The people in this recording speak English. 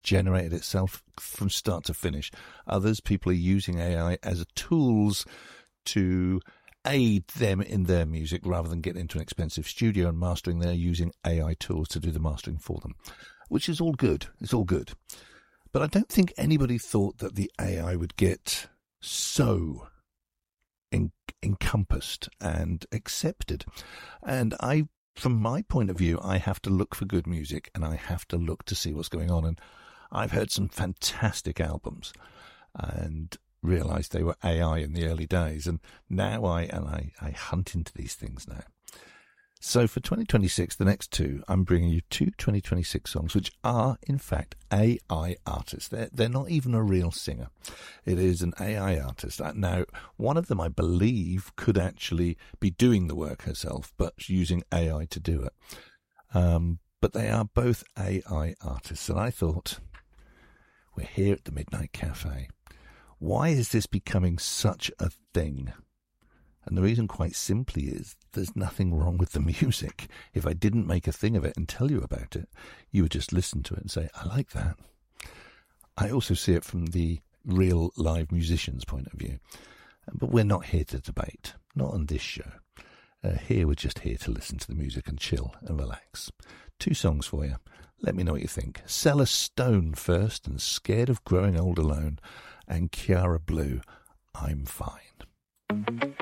generated itself from start to finish. Others, people are using AI as tools to aid them in their music rather than get into an expensive studio and mastering. They're using AI tools to do the mastering for them, which is all good. It's all good. But I don't think anybody thought that the AI would get so encompassed and accepted. And from my point of view, I have to look for good music and I have to look to see what's going on. And I've heard some fantastic albums and realised they were AI in the early days. And now I hunt into these things now. So for 2026, the next two, I'm bringing you two 2026 songs, which are, in fact, AI artists. They're not even a real singer. It is an AI artist. Now, one of them, I believe, could actually be doing the work herself, but using AI to do it. But they are both AI artists. And I thought, we're here at the Midnight Cafe. Why is this becoming such a thing? And the reason, quite simply, is there's nothing wrong with the music. If I didn't make a thing of it and tell you about it, you would just listen to it and say, I like that. I also see it from the real live musician's point of view. But we're not here to debate, not on this show. Here we're just here to listen to the music and chill and relax. Two songs for you. Let me know what you think. Sella Stone first, and Scared of Growing Old Alone, and Kiara Blue, I'm Fine.